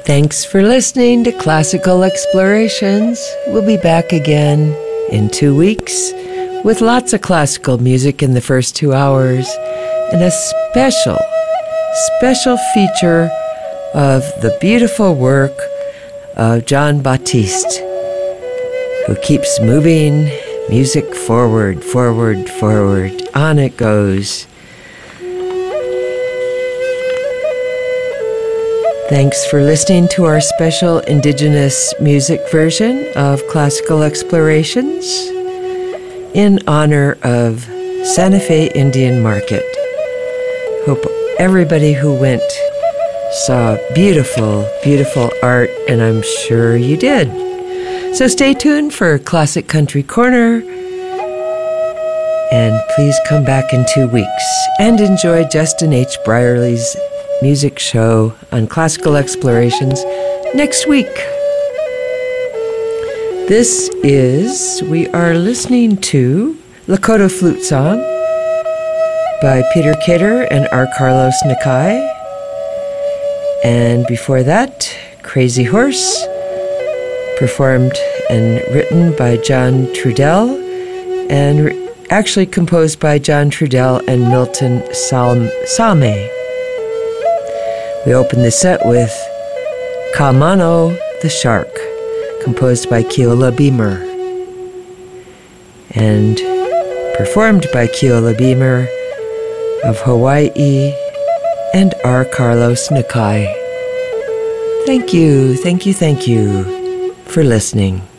Thanks for listening to Classical Explorations. We'll be back again in 2 weeks with lots of classical music in the first 2 hours and a special feature of the beautiful work of Jon Batiste, who keeps moving music forward. On it goes. Thanks for listening to our special Indigenous music version of Classical Explorations in honor of Santa Fe Indian Market. Hope everybody who went saw beautiful art, and I'm sure you did. So stay tuned for Classic Country Corner, and please come back in 2 weeks and enjoy Justin H. Brierly's music show on Classical Explorations next week. We are listening to Lakota Flute Song by Peter Kidder and R. Carlos Nakai. And before that, Crazy Horse, performed and written by John Trudell, and actually composed by John Trudell and Milton Salme. We open the set with Kamano the Shark, composed by Keola Beamer, and performed by Keola Beamer of Hawaii and R. Carlos Nakai. Thank you for listening.